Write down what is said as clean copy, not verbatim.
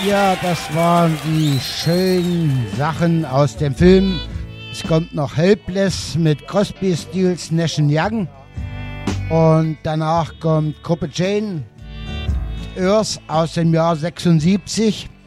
Ja, das waren die schönen Sachen aus dem Film. Es kommt noch Helpless mit Crosby, Stills, Nash Young. Und danach kommt Gruppe Jane, Earth aus dem Jahr 76.